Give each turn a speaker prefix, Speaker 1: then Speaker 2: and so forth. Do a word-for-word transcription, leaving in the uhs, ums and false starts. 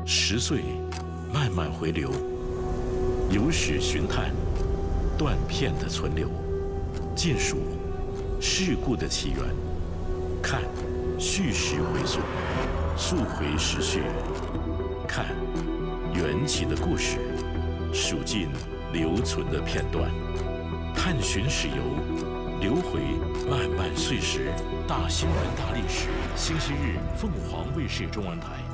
Speaker 1: 十岁，慢慢回流，有史寻探，断片的存留，尽数事故的起源，看叙事回溯，溯回时序，看缘起的故事，数尽留存的片段，探寻史游，流回漫漫岁时。大新闻大历史，星期日凤凰卫视中文台。